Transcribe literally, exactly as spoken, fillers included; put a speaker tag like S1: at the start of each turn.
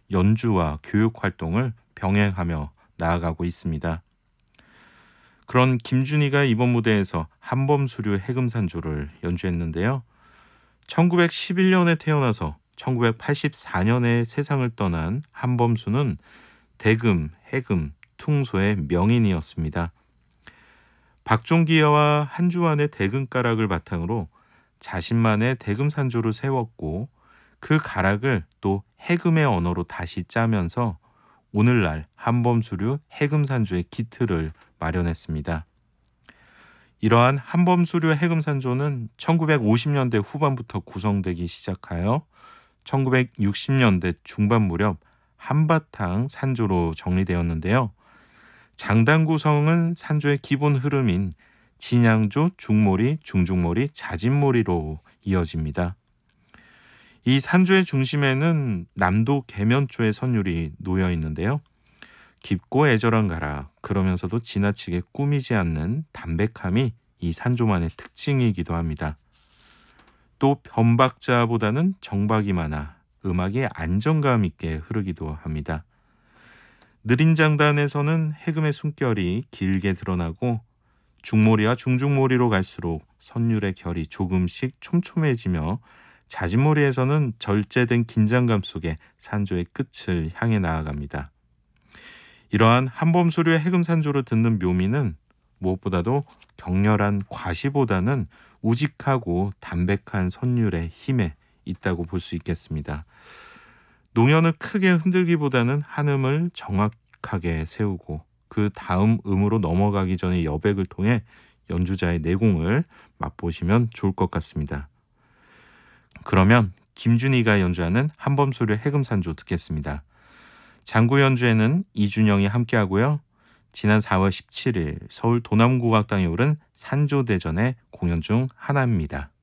S1: 연주와 교육 활동을 병행하며 나아가고 있습니다. 그런 김준희가 이번 무대에서 한범수류 해금산조를 연주했는데요. 천구백십일 년에 태어나서 천구백팔십사 년에 세상을 떠난 한범수는 대금, 해금, 퉁소의 명인이었습니다. 박종기와 한주환의 대금가락을 바탕으로 자신만의 대금산조를 세웠고 그 가락을 또 해금의 언어로 다시 짜면서 오늘날 한범수류 해금산조의 기틀을 마련했습니다. 이러한 한범수류 해금산조는 천구백오십 년대 후반부터 구성되기 시작하여 천구백육십 년대 중반 무렵 한바탕 산조로 정리되었는데요. 장단 구성은 산조의 기본 흐름인 진양조, 중모리, 중중모리, 자진모리로 이어집니다. 이 산조의 중심에는 남도 계면조의 선율이 놓여 있는데요. 깊고 애절한 가락, 그러면서도 지나치게 꾸미지 않는 담백함이 이 산조만의 특징이기도 합니다. 또 변박자보다는 정박이 많아 음악이 안정감 있게 흐르기도 합니다. 느린 장단에서는 해금의 숨결이 길게 드러나고 중모리와 중중모리로 갈수록 선율의 결이 조금씩 촘촘해지며 자진모리에서는 절제된 긴장감 속에 산조의 끝을 향해 나아갑니다. 이러한 한범수류의 해금산조를 듣는 묘미는 무엇보다도 격렬한 과시보다는 우직하고 담백한 선율의 힘에 있다고 볼 수 있겠습니다. 농연을 크게 흔들기보다는 한음을 정확하게 세우고 그 다음 음으로 넘어가기 전에 여백을 통해 연주자의 내공을 맛보시면 좋을 것 같습니다. 그러면 김준희가 연주하는 한범수류 해금산조 듣겠습니다. 장구 연주에는 이준영이 함께하고요. 지난 사월 십칠일 서울 도남국악당에 오른 산조대전의 공연 중 하나입니다.